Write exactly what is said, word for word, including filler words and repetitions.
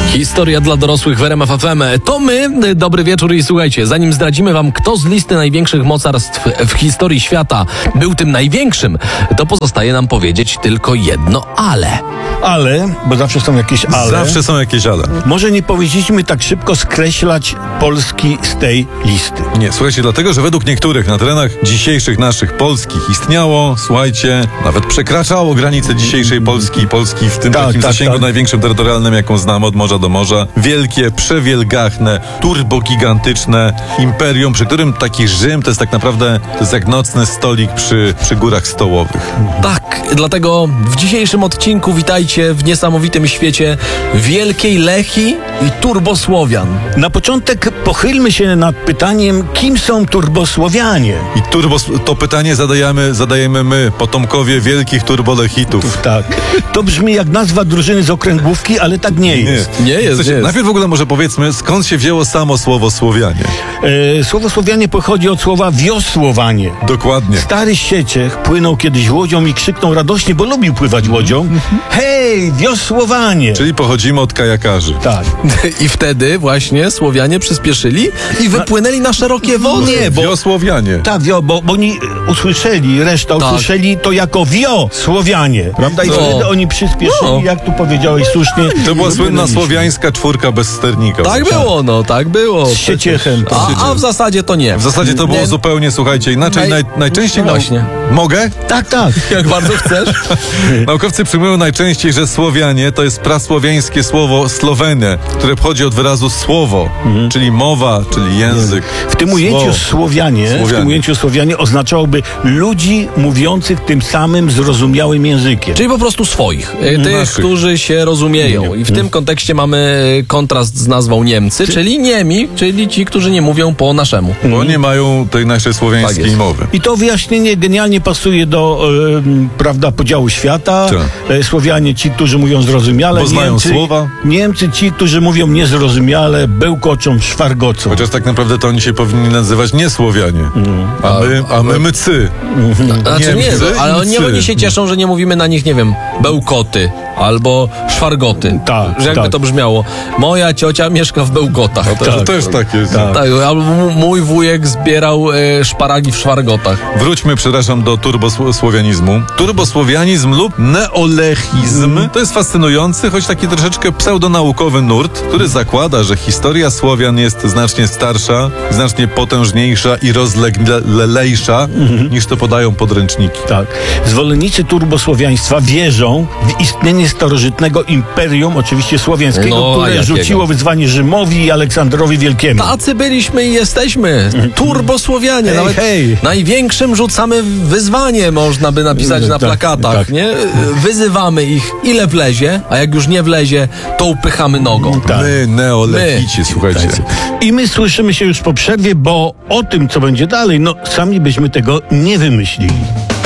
Historia dla dorosłych w R M F F M. To my, dobry wieczór i słuchajcie, zanim zdradzimy wam, kto z listy największych mocarstw w historii świata był tym największym, to pozostaje nam powiedzieć tylko jedno ale. Ale, bo zawsze są jakieś ale. Zawsze są jakieś ale. Może nie powinniśmy tak szybko skreślać Polski z tej listy. Nie, słuchajcie, dlatego, że według niektórych na terenach dzisiejszych naszych polskich istniało, słuchajcie, nawet przekraczało granice dzisiejszej Polski i Polski w tym Tak, takim tak, zasięgu tak. największym terytorialnym, jaką znamy od morza do morza. Wielkie, przewielgachne, turbogigantyczne imperium, przy którym taki Rzym to jest tak naprawdę to jest jak nocny stolik przy, przy górach stołowych. Tak, dlatego w dzisiejszym odcinku witajcie w niesamowitym świecie Wielkiej Lechii i Turbosłowian. Na początek pochylmy się nad pytaniem, kim są turbosłowianie. I turbo, to pytanie zadajemy, zadajemy my, potomkowie wielkich turbolechitów. Tak, to brzmi jak nazwa drużyny z okręgówki, ale tak nie jest. Nie jest, Słuchajcie, nie jest. Najpierw w ogóle może powiedzmy, skąd się wzięło samo słowo Słowianie. E, słowo Słowianie pochodzi od słowa wiosłowanie. Dokładnie. Stary Sieciech płynął kiedyś łodzią i krzyknął radośnie, bo lubił pływać łodzią. Hej, wiosłowanie! Czyli pochodzimy od kajakarzy. Tak. I wtedy właśnie Słowianie przyspieszyli i wypłynęli na szerokie wody. Nie, bo- Wiosłowianie. Tak, wio, bo, bo oni usłyszeli, reszta Tak. usłyszeli to jako wiosłowianie, prawda? I No. wtedy oni przyspieszyli, No. jak tu powiedziałeś słusznie. To była i słynna wypłynęliśmy. słowiańska czwórka bez sternika. Tak było, no, tak było. Z Sieciechem. A, a w zasadzie to nie. W zasadzie to było Nie. zupełnie, słuchajcie, inaczej Naj- naj, najczęściej... No właśnie. Mogę? Tak, tak. Jak bardzo chcesz. Naukowcy przyjmują najczęściej, że Słowianie to jest prasłowiańskie słowo Slowene, które pochodzi od wyrazu słowo, czyli mowa, czyli język. W tym ujęciu Słowo. Słowianie, w Słowianie. tym ujęciu Słowianie oznaczałoby ludzi mówiących tym samym zrozumiałym językiem. Czyli po prostu swoich. e, Tych, Naszych. którzy się rozumieją. I w tym kontekście mamy kontrast z nazwą Niemcy, czyli Niemi, czyli ci, którzy nie mówią po naszemu. Bo nie mają tej naszej Tak słowiańskiej jest. mowy. I to wyjaśnienie genialnie pasuje do e, prawda, podziału świata. Tak. E, Słowianie ci, którzy mówią zrozumiale. Bo znają Niemcy, słowa. Niemcy ci, którzy mówią niezrozumiale, bełkoczą, szwargocą. Chociaż tak naprawdę to oni się powinni nazywać nie Słowianie, a my, a my mycy. Znaczy nie, Niemcy no, ale i oni, cy. oni się cieszą, że nie mówimy na nich, nie wiem, bełkoty albo szwargoty. Tak, Że jakby tak. to brzmiało. Moja ciocia mieszka w Bełkotach. To, to też tak jest. Tak. Tak, albo m- mój wujek zbierał e, szparagi w szwargotach. Wróćmy, przepraszam, do turbosłowianizmu. Turbosłowianizm lub neolechizm to jest fascynujący, choć taki troszeczkę pseudonaukowy nurt, który zakłada, że historia Słowian jest znacznie starsza, znacznie potężniejsza i rozleglejsza niż to podają podręczniki. Tak. Zwolennicy turbosłowiaństwa wierzą w istnienie starożytnego imperium, oczywiście słowiańskiego, No, a które jakiego? rzuciło wyzwanie Rzymowi i Aleksandrowi Wielkiemu. Tacy byliśmy i jesteśmy. Turbosłowianie. Hej, Nawet hej. największym rzucamy wyzwanie, można by napisać na Tak, plakatach, tak. nie? Wyzywamy ich, ile wlezie, a jak już nie wlezie, to upychamy nogą. Tak. My, neolechici, słuchajcie. I my słyszymy się już po przerwie, bo o tym, co będzie dalej, no sami byśmy tego nie wymyślili.